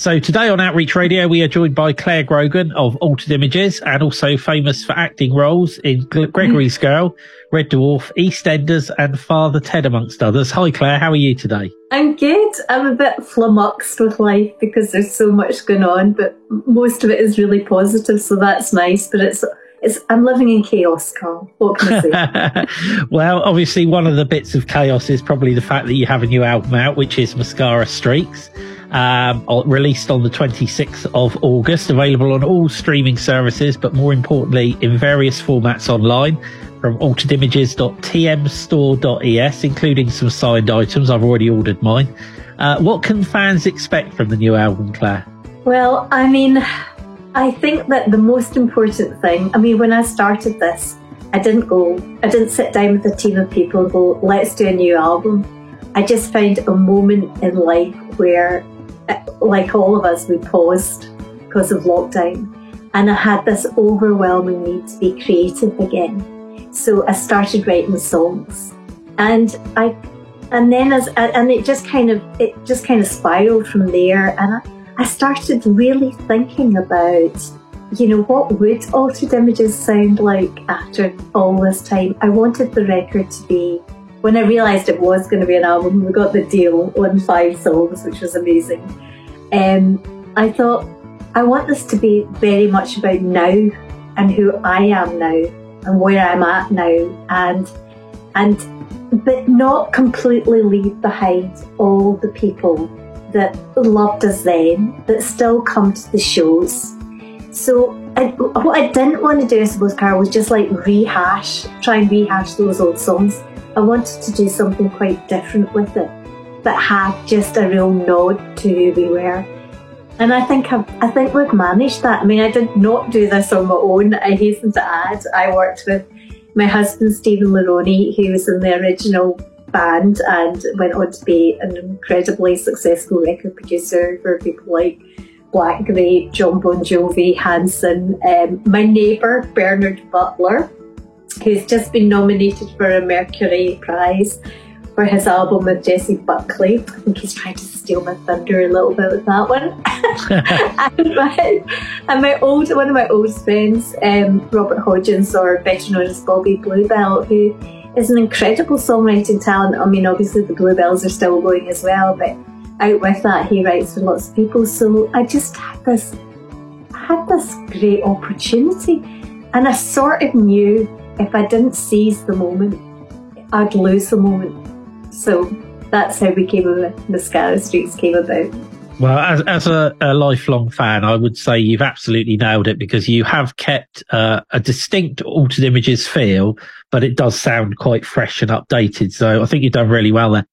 So today on Outreach Radio, we are joined by Claire Grogan of Altered Images, and also famous for acting roles in Gregory's Girl, Red Dwarf, EastEnders, and Father Ted, amongst others. Hi, Claire. How are you today? I'm good. I'm a bit flummoxed with life because there's so much going on, but most of it is really positive, so that's nice. But I'm living in chaos, Carl. What can I say? Well, obviously, one of the bits of chaos is probably the fact that you have a new album out, which is Mascara Streaks. Released on the 26th of August, available on all streaming services, but more importantly in various formats online from alteredimages.tmstore.es, including some signed items. I've already ordered mine. What can fans expect from the new album, Claire? Well, I mean, I think that the most important thing, when I started this, I didn't sit down with a team of people and go, let's do a new album. I just found a moment in life where, like all of us, we paused because of lockdown, and I had this overwhelming need to be creative again. So I started writing songs, and it just kind of spiraled from there. And I started really thinking about, what would Altered Images sound like after all this time. I wanted the record to be, when I realised it was going to be an album, we got the deal on 5 songs, which was amazing. I thought, I want this to be very much about now and who I am now and where I'm at now, but not completely leave behind all the people that loved us then, that still come to the shows. So what I didn't want to do, I suppose, Carl, was just like try and rehash those old songs. I wanted to do something quite different with it, but had just a real nod to who we were. And I think we've managed that. I did not do this on my own. I hasten to add, I worked with my husband, Stephen Leroney, who was in the original band and went on to be an incredibly successful record producer for people like Black Grape, John Bon Jovi, Hanson. My neighbour, Bernard Butler, who's just been nominated for a Mercury Prize for his album with Jessie Buckley. I think he's trying to steal my thunder a little bit with that one. and one of my oldest friends, Robert Hodgins, or better known as Bobby Bluebell, who is an incredible songwriting talent. Obviously the Bluebells are still going as well, but out with that, he writes for lots of people. So I just had this great opportunity, and I sort of knew if I didn't seize the moment, I'd lose the moment. So that's how Mascara Streaks came about. Well, as a lifelong fan, I would say you've absolutely nailed it, because you have kept a distinct Altered Images feel, but it does sound quite fresh and updated. So I think you've done really well there.